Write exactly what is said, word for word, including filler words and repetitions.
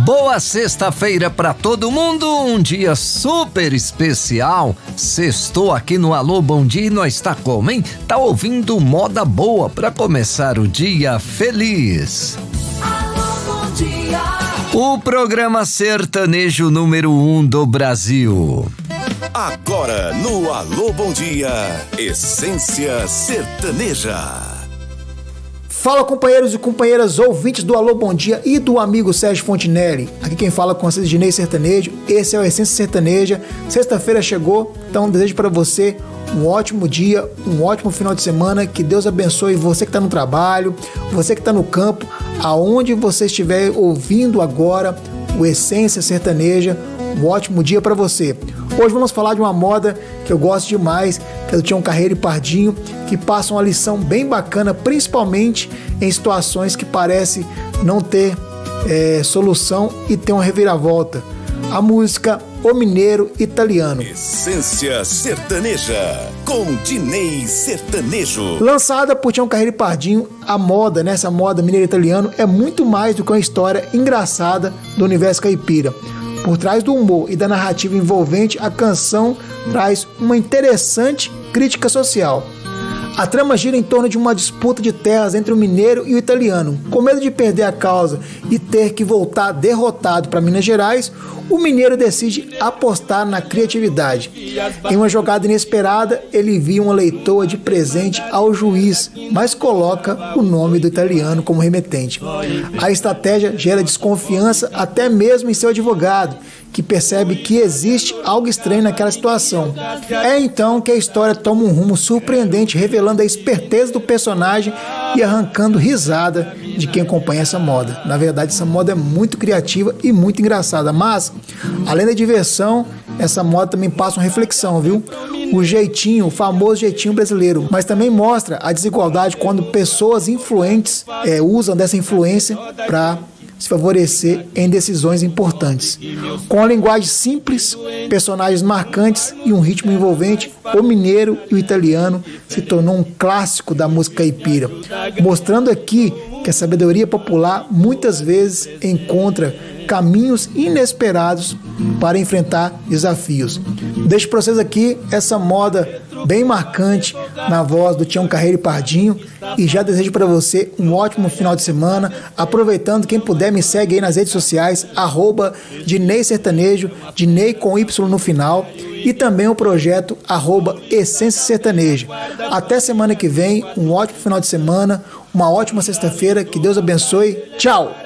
Boa sexta-feira pra todo mundo, um dia super especial. Sextou aqui no Alô Bom Dia e nós tá como, hein? Tá ouvindo moda boa pra começar o dia feliz. Alô Bom Dia. O programa sertanejo número um do Brasil. Agora no Alô Bom Dia, Essência Sertaneja. Fala, companheiros e companheiras ouvintes do Alô Bom Dia e do amigo Sérgio Fontinelli. Aqui quem fala com vocês é Dinei Sertanejo, esse é o Essência Sertaneja. Sexta-feira chegou, então desejo para você um ótimo dia, um ótimo final de semana, que Deus abençoe você que está no trabalho, você que está no campo, aonde você estiver ouvindo agora o Essência Sertaneja, um ótimo dia para você. Hoje vamos falar de uma moda que eu gosto demais, que é do Tião Carreiro e Pardinho, que passa uma lição bem bacana, principalmente em situações que parece não ter é, solução e ter uma reviravolta. A música O Mineiro Italiano. Essência Sertaneja, com Dinei Sertanejo. Lançada por Tião Carreiro e Pardinho, a moda, nessa moda Mineiro Italiano, é muito mais do que uma história engraçada do universo caipira. Por trás do humor e da narrativa envolvente, a canção traz uma interessante crítica social. A trama gira em torno de uma disputa de terras entre o mineiro e o italiano. Com medo de perder a causa e ter que voltar derrotado para Minas Gerais, o mineiro decide apostar na criatividade. Em uma jogada inesperada, ele envia uma leitoa de presente ao juiz, mas coloca o nome do italiano como remetente. A estratégia gera desconfiança até mesmo em seu advogado, que percebe que existe algo estranho naquela situação. É então que a história toma um rumo surpreendente, revelando a esperteza do personagem e arrancando risada de quem acompanha essa moda. Na verdade, essa moda é muito criativa e muito engraçada, mas, além da diversão, essa moda também passa uma reflexão, viu? O jeitinho, o famoso jeitinho brasileiro, mas também mostra a desigualdade quando pessoas influentes é, usam dessa influência para se favorecer em decisões importantes. Com a linguagem simples, personagens marcantes e um ritmo envolvente, o mineiro e o italiano se tornou um clássico da música caipira, mostrando aqui que a sabedoria popular muitas vezes encontra caminhos inesperados para enfrentar desafios. Deixo para vocês aqui essa moda bem marcante na voz do Tião Carreiro e Pardinho, e já desejo para você um ótimo final de semana. Aproveitando, quem puder me segue aí nas redes sociais, arroba Dinei Sertanejo, Dinei com Y no final, e também o projeto arroba Essência Sertaneja. Até semana que vem, um ótimo final de semana, uma ótima sexta-feira, que Deus abençoe, tchau!